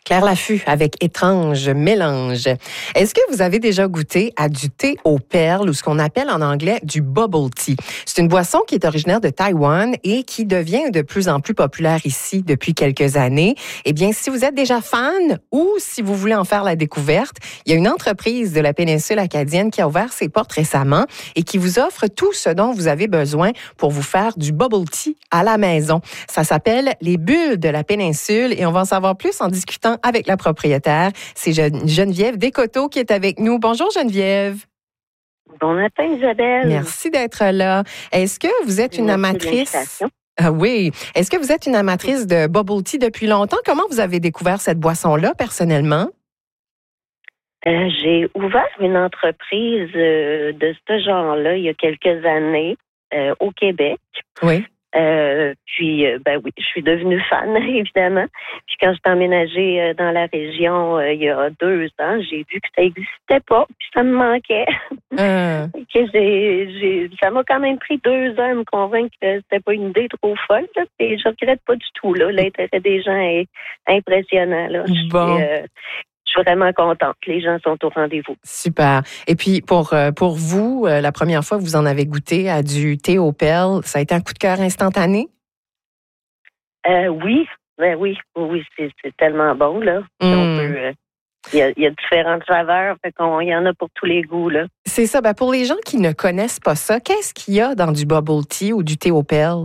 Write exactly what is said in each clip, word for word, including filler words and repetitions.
Claire Laffut avec Étrange mélange. Est-ce que vous avez déjà goûté à du thé aux perles ou ce qu'on appelle en anglais du bubble tea? C'est une boisson qui est originaire de Taïwan et qui devient de plus en plus populaire ici depuis quelques années. Eh bien, si vous êtes déjà fan ou si vous voulez en faire la découverte, il y a une entreprise de la péninsule acadienne qui a ouvert ses portes récemment et qui vous offre tout ce dont vous avez besoin pour vous faire du bubble tea à la maison. Ça s'appelle les Bulles de la péninsule et on va en savoir plus en discutant avec la propriétaire. C'est Geneviève Descoteaux qui est avec nous. Bonjour Geneviève. Bon matin Isabelle. Merci d'être là. Est-ce que vous êtes une Merci amatrice? Ah oui. Est-ce que vous êtes une amatrice de bubble tea depuis longtemps? Comment vous avez découvert cette boisson-là personnellement? Euh, j'ai ouvert une entreprise euh, de ce genre-là il y a quelques années euh, au Québec. Oui. Euh, puis, euh, ben oui, je suis devenue fan, évidemment. Puis quand je suis emménagée euh, dans la région euh, il y a deux ans, j'ai vu que ça n'existait pas, puis ça me manquait. Euh. que j'ai, j'ai, ça m'a quand même pris deux ans à me convaincre que c'était pas une idée trop folle. Là, et je regrette pas du tout. Là, l'intérêt des gens est impressionnant. Là. Bon. Je suis, euh, Je suis vraiment contente. Les gens sont au rendez-vous. Super. Et puis, pour, pour vous, la première fois que vous en avez goûté à du thé aux perles, ça a été un coup de cœur instantané? Euh, oui. Ben oui. Oui, c'est, c'est tellement bon, là. Mm. On peut, euh, il y a, il y a différentes saveurs. Fait qu'on, il y en a pour tous les goûts, là. C'est ça. Ben, pour les gens qui ne connaissent pas ça, qu'est-ce qu'il y a dans du bubble tea ou du thé aux perles?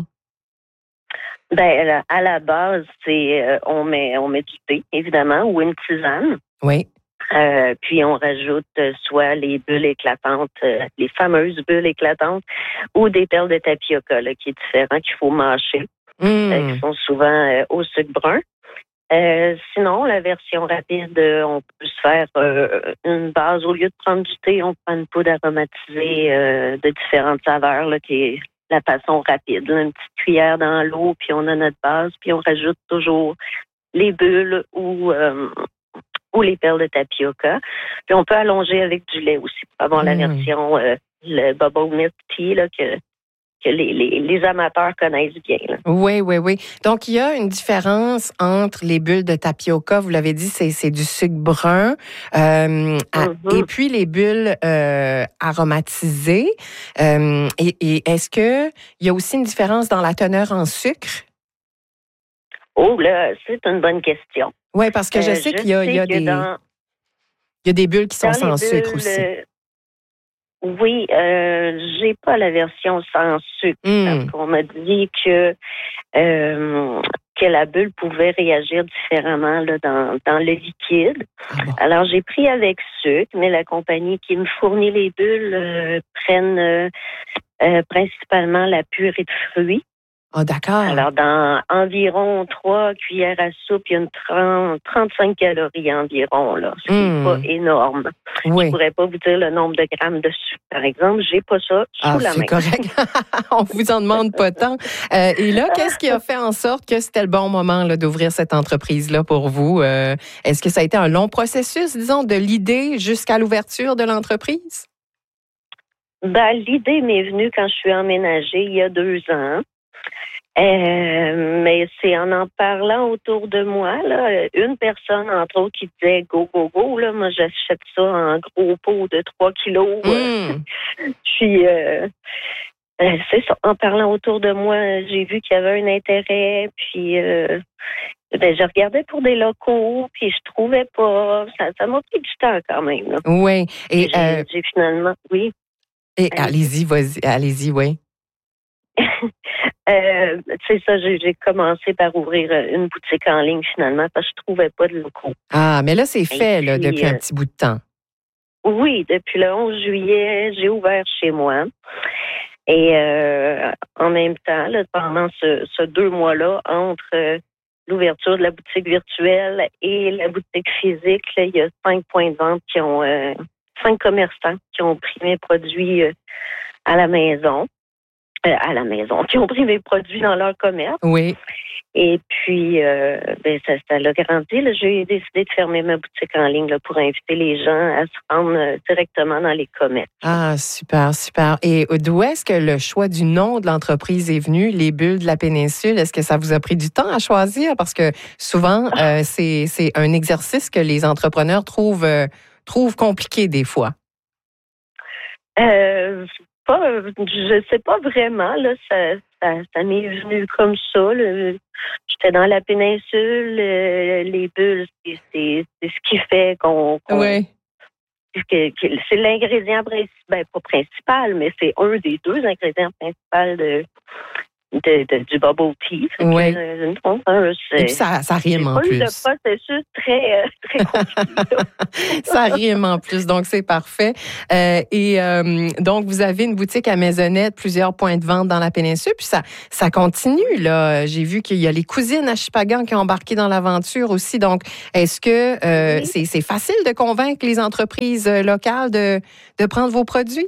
Ben, à la base, c'est euh, on met on met du thé, évidemment, ou une tisane. Oui. Euh, puis on rajoute euh, soit les bulles éclatantes, euh, les fameuses bulles éclatantes, ou des perles de tapioca, là, qui est différent, qu'il faut mâcher, mmh. euh, qui sont souvent euh, au sucre brun. Euh, sinon, la version rapide, euh, on peut se faire euh, une base. Au lieu de prendre du thé, on prend une poudre aromatisée euh, de différentes saveurs, là, qui est la façon rapide. Là, une petite cuillère dans l'eau, puis on a notre base, puis on rajoute toujours les bulles ou euh, ou les perles de tapioca. Puis on peut allonger avec du lait aussi pour avoir mmh. la version euh, le bubble milk tea là, que que les, les, les amateurs connaissent bien. Là. Oui, oui, oui. Donc, il y a une différence entre les bulles de tapioca, vous l'avez dit, c'est, c'est du sucre brun, euh, à, mm-hmm. et puis les bulles euh, aromatisées. Euh, et, et est-ce qu'il y a aussi une différence dans la teneur en sucre? Oh là, c'est une bonne question. Oui, parce que je euh, sais je qu'il y a, il y a des... Dans, il y a des bulles qui sont sans bulles, sucre aussi. Euh, Oui, euh, j'ai pas la version sans sucre mm. parce qu'on m'a dit que euh, que la bulle pouvait réagir différemment là, dans dans le liquide. Ah bon. Alors j'ai pris avec sucre, mais la compagnie qui me fournit les bulles euh, prennent euh, euh, principalement la purée de fruits. Ah, oh, d'accord. Alors, dans environ trois cuillères à soupe, il y a une trente, trente-cinq calories environ, là. Ce qui n'est mmh. pas énorme. Oui. Je pourrais pas vous dire le nombre de grammes de sucre, par exemple. J'ai pas ça sous ah, la c'est main. Correct. On vous en demande pas tant. Euh, et là, qu'est-ce qui a fait en sorte que c'était le bon moment là, d'ouvrir cette entreprise-là pour vous? Euh, est-ce que ça a été un long processus, disons, de l'idée jusqu'à l'ouverture de l'entreprise? Ben, l'idée m'est venue quand je suis emménagée il y a deux ans. Euh, mais c'est en en parlant autour de moi, là, une personne, entre autres, qui disait go, go, go, là, moi j'achète ça en gros pot de trois kilos. Mm. Puis euh, euh, c'est ça, en parlant autour de moi, j'ai vu qu'il y avait un intérêt, puis euh, ben, je regardais pour des locaux, puis je trouvais pas. Ça, ça m'a pris du temps quand même. Là. Oui. Et j'ai, euh... j'ai finalement, oui. Et allez-y, vas-y, allez-y, oui. euh, c'est ça, j'ai, j'ai commencé par ouvrir une boutique en ligne finalement parce que je trouvais pas de locaux. Ah, mais là, c'est fait là, puis, depuis euh, un petit bout de temps. Oui, depuis le onze juillet, j'ai ouvert chez moi. Et euh, en même temps, là, pendant ce, ce deux mois-là, entre euh, l'ouverture de la boutique virtuelle et la boutique physique, là, il y a cinq points de vente qui ont, euh, cinq commerçants qui ont pris mes produits euh, à la maison. euh, à la maison, qui ont pris mes produits dans leur commerce. Oui. Et puis, euh, ben, ça, ça l'a grandi. Là. J'ai décidé de fermer ma boutique en ligne là, pour inviter les gens à se rendre euh, directement dans les commerces. Ah, super, super. Et d'où est-ce que le choix du nom de l'entreprise est venu, Les Bulles de la Péninsule? Est-ce que ça vous a pris du temps à choisir? Parce que souvent, euh, c'est, c'est un exercice que les entrepreneurs trouvent, euh, trouvent compliqué des fois. Euh, pas, je sais pas vraiment. Là, ça, ça, ça m'est venu comme ça. Là. J'étais dans la péninsule. euh, les bulles, c'est, c'est, c'est ce qui fait qu'on... qu'on Oui. que, que c'est l'ingrédient principal, ben, pas principal, mais c'est un des deux ingrédients principaux de, de, de du bubble tea. Oui. Que, euh, non, hein, Et puis ça, ça rime en pas eu plus. de processus très, euh, très compliqué. Ça rime en plus, donc c'est parfait. Euh, et euh, donc, vous avez une boutique à Maisonnette, plusieurs points de vente dans la péninsule, puis ça, ça continue, là. J'ai vu qu'il y a les cousines à Shippagan qui ont embarqué dans l'aventure aussi. Donc, est-ce que euh, Oui. c'est, c'est facile de convaincre les entreprises locales de, de prendre vos produits?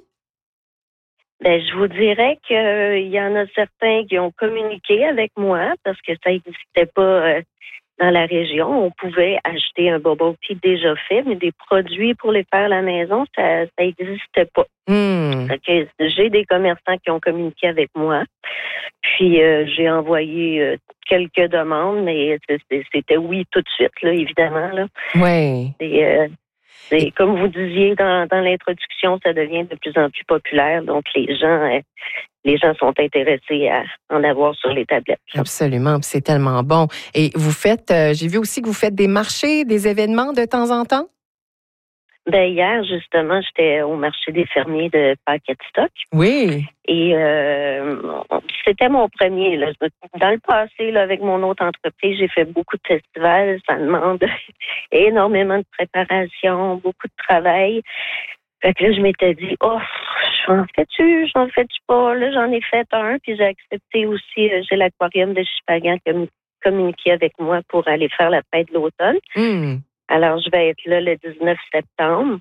Ben, je vous dirais qu'il y en a certains qui ont communiqué avec moi parce que ça n'existait pas euh, dans la région. On pouvait acheter un bubble tea déjà fait, mais des produits pour les faire à la maison, ça n'existait pas. Hmm. Fait que j'ai des commerçants qui ont communiqué avec moi. Puis euh, j'ai envoyé euh, quelques demandes, mais c'était oui tout de suite, là, évidemment. Là. Oui. Et, euh, Et comme vous disiez dans, dans l'introduction, ça devient de plus en plus populaire. Donc, les gens, euh, les gens sont intéressés à en avoir sur les tablettes. Absolument, puis c'est tellement bon. Et vous faites, euh, j'ai vu aussi que vous faites des marchés, des événements de temps en temps? Ben, hier, justement, j'étais au marché des fermiers de Paquette-Stock. Oui. Et euh, c'était mon premier. Là. Dans le passé, là, avec mon autre entreprise, j'ai fait beaucoup de festivals. Ça demande énormément de préparation, beaucoup de travail. Fait que là, je m'étais dit, oh, j'en fais-tu, j'en fais-tu pas? Là, j'en ai fait un, puis j'ai accepté aussi, euh, j'ai l'aquarium de Shippagan qui a communiqué avec moi pour aller faire la fête de l'automne. Mm. Alors, je vais être là le dix-neuf septembre.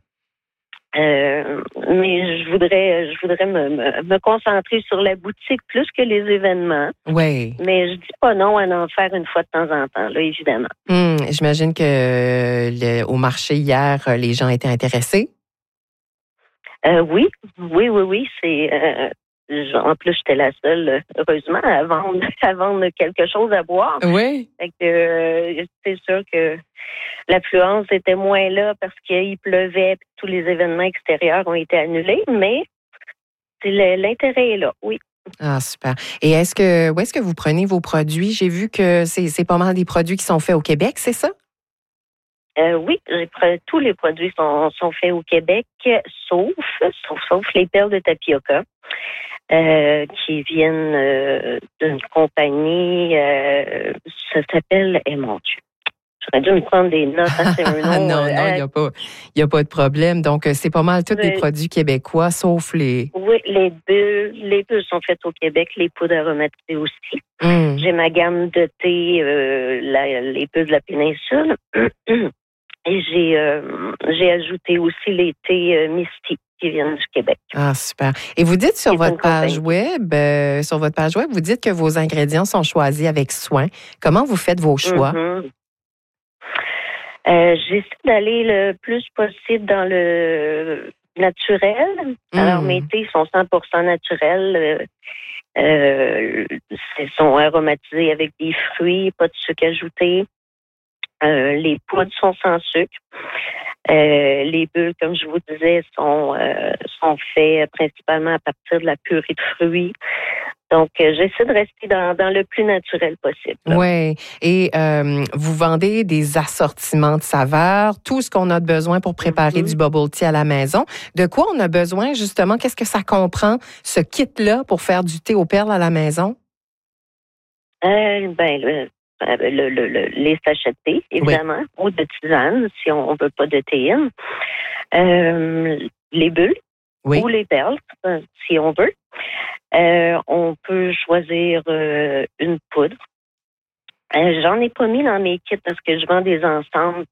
Euh, mais je voudrais, je voudrais me, me, me concentrer sur la boutique plus que les événements. Oui. Mais je dis pas non à en faire une fois de temps en temps, là, évidemment. Mm. J'imagine que le, au marché hier, les gens étaient intéressés. Euh, oui, oui, oui, oui. C'est euh, en plus j'étais la seule, heureusement, à vendre, à vendre quelque chose à boire. Oui. Fait que euh, c'est sûr que l'affluence était moins là parce qu'il pleuvait, et tous les événements extérieurs ont été annulés, mais le, l'intérêt est là, oui. Ah, super. Et est-ce que où est-ce que vous prenez vos produits? J'ai vu que c'est, c'est pas mal des produits qui sont faits au Québec, c'est ça? Euh, oui, tous les produits sont, sont faits au Québec, sauf, sauf, sauf les perles de tapioca, euh, qui viennent euh, d'une compagnie, euh, ça s'appelle, eh mon Dieu, j'aurais dû me prendre des notes, hein, c'est un nom. non, euh, non, il n'y a pas, il y a pas de problème. Donc, c'est pas mal tous les produits québécois, sauf les... Oui, les bulles, les bulles sont faites au Québec, les poudres aromatisées aussi. Mm. J'ai ma gamme de thé, euh, la, les bulles de la péninsule. Et j'ai, euh, j'ai ajouté aussi les thés euh, Misty qui viennent du Québec. Ah, super. Et vous dites sur C'est votre page web, euh, sur votre page web, vous dites que vos ingrédients sont choisis avec soin. Comment vous faites vos choix? Mm-hmm. Euh, j'essaie d'aller le plus possible dans le naturel. Mm. Alors, mes thés sont cent pour cent naturels. Euh, euh, ils sont aromatisés avec des fruits, pas de sucre ajouté. Euh, les poudres sont sans sucre. Euh, les bulles, comme je vous disais, sont, euh, sont faits principalement à partir de la purée de fruits. Donc, euh, j'essaie de rester dans, dans le plus naturel possible. Oui. Et euh, vous vendez des assortiments de saveurs, tout ce qu'on a besoin pour préparer mm-hmm. du bubble tea à la maison. De quoi on a besoin, justement? Qu'est-ce que ça comprend, ce kit-là, pour faire du thé aux perles à la maison? Euh, ben, le, le, le, le, les sachets de thé, évidemment, oui. Ou de tisane, si on ne veut pas de théine. Euh, les bulles oui. Ou les perles, si on veut. Euh, on peut choisir euh, une poudre. Euh, j'en ai pas mis dans mes kits parce que je vends des ensembles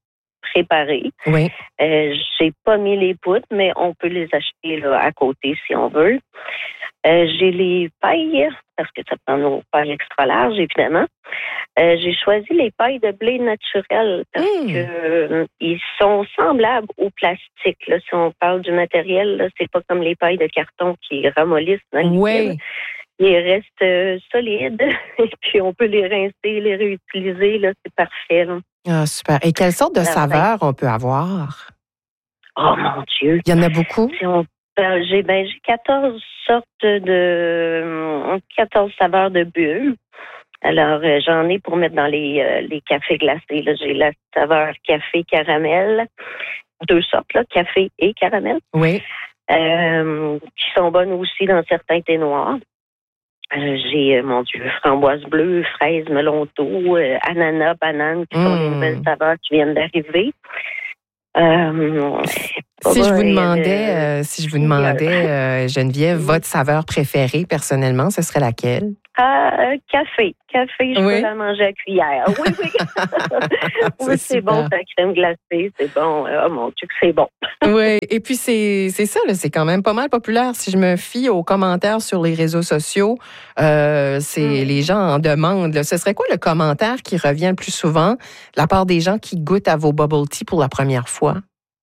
préparés. Oui. Euh, j'ai pas mis les poudres, mais on peut les acheter là, à côté si on veut. Euh, j'ai les pailles, parce que ça prend nos pailles extra larges, évidemment. Euh, j'ai choisi les pailles de blé naturel parce mmh. que euh, ils sont semblables au plastique. Là. Si on parle du matériel, là, c'est pas comme les pailles de carton qui ramollissent dans le Oui. liquide. Ils restent euh, solides et puis on peut les rincer, les réutiliser. Là, c'est parfait. Là. Ah, super. Et quelle sorte de Alors, saveur on peut avoir? Oh mon Dieu! Il y en a beaucoup? Si on parle, j'ai ben j'ai quatorze sortes de quatorze saveurs de bulles. Alors, euh, j'en ai pour mettre dans les, euh, les cafés glacés. Là. J'ai la saveur café caramel, deux sortes, là, café et caramel, Oui. euh, qui sont bonnes aussi dans certains thés noirs. Euh, j'ai, euh, mon Dieu, framboise bleue, fraise, melon d'eau, euh, ananas, banane, qui mmh. sont les nouvelles saveurs qui viennent d'arriver. Euh, si, je vous demandais, euh, si je vous demandais, euh, Geneviève, votre saveur préférée personnellement, ce serait laquelle? Euh, café. Café, je oui. peux la manger à cuillère. Oui, oui. oui, c'est, c'est bon, ta crème glacée, c'est bon. Oh mon Dieu, que c'est bon. oui, et puis c'est, c'est ça, là, c'est quand même pas mal populaire. Si je me fie aux commentaires sur les réseaux sociaux, euh, c'est mm. les gens en demandent. Là. Ce serait quoi le commentaire qui revient le plus souvent de la part des gens qui goûtent à vos bubble tea pour la première fois?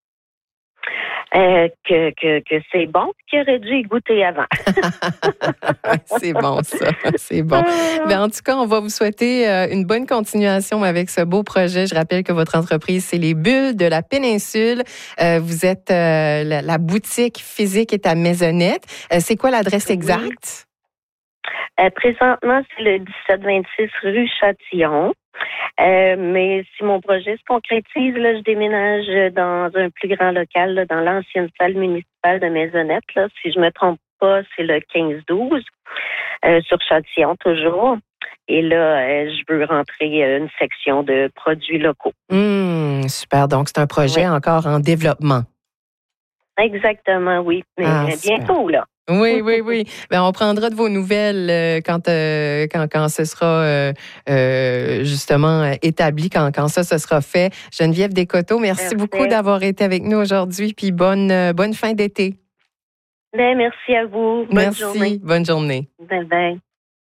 Euh, que, que, que c'est bon, qu'il aurait dû y goûter avant. C'est bon, ça. C'est bon. Ben, en tout cas, on va vous souhaiter une bonne continuation avec ce beau projet. Je rappelle que votre entreprise, c'est les Bulles de la Péninsule. Euh, vous êtes, euh, la, la boutique physique est à Maisonnette. Euh, c'est quoi l'adresse oui. exacte? Euh, présentement, c'est le dix-sept vingt-six rue Châtillon. Euh, mais si mon projet se concrétise, là, je déménage dans un plus grand local, là, dans l'ancienne salle municipale de Maisonnette. Là. Si je me trompe pas, c'est le quinze douze, euh, sur Châtillon toujours. Et là, euh, je veux rentrer une section de produits locaux. Mmh, super. Donc, c'est un projet oui. encore en développement. Exactement, oui. Mais ah, bientôt, là. Oui, oui, oui. Ben, on prendra de vos nouvelles euh, quand, euh, quand, quand ce sera euh, euh, justement euh, établi, quand, quand ça, ce sera fait. Geneviève Descoteaux, merci Parfait. beaucoup d'avoir été avec nous aujourd'hui, puis bonne, euh, bonne fin d'été. Ben, merci à vous. Bonne merci, journée. Bonne journée. Bye bye.